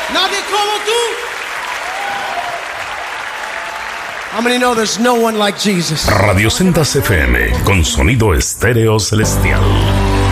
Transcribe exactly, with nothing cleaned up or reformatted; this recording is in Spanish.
Nadie como tú. How many know there's no one like Jesus? Radio Sendas F M con sonido estéreo celestial.